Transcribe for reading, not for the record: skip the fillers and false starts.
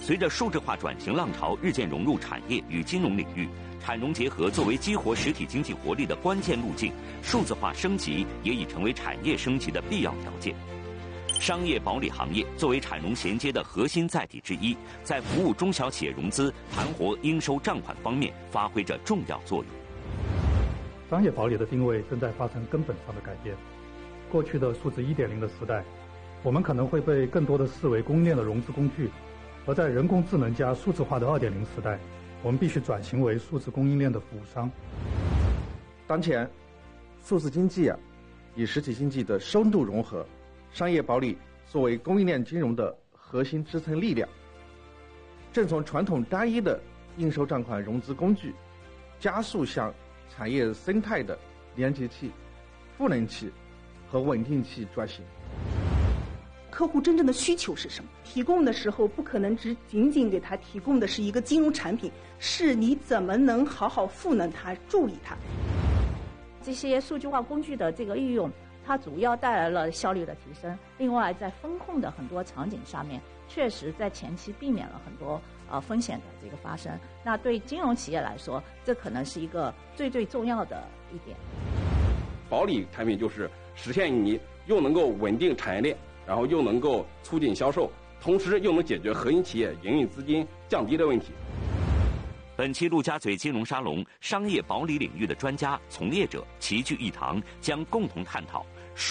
随着数字化转型浪潮日渐融入产业与金融领域，产融结合作为激活实体经济活力的关键路径，数字化升级也已成为产业升级的必要条件。商业保理行业作为产融衔接的核心载体之一，在服务中小企业融资、盘活应收账款方面发挥着重要作用。 商业保理的定位正在发生根本上的改变。过去的数字 1.0 的时代，我们可能会被更多的视为供应链的融资工具，而在人工智能加数字化的2.0时代，我们必须转型为数字供应链的服务商。 当前，数字经济与实体经济的深度融合，商业保理作为供应链金融的核心支撑力量，正从传统单一的应收账款融资工具，加速向产业生态的连接器、赋能器和稳定器转型。 客户真正的需求是什么？提供的时候不可能仅仅给他提供的是一个金融产品，是你怎么能好好赋能他、助力他。 这些数据化工具的这个运用，它主要带来了效率的提升。另外，在风控的很多场景上面，确实在前期避免了很多风险的这个发生。那对金融企业来说，这可能是一个最重要的一点。 保理产品就是实现你又能够稳定产业链，然后又能够促进销售，同时又能解决核心企业营运资金降低的问题。 本期陆家嘴金融沙龙，商业保理领域的专家、从业者齐聚一堂，将共同探讨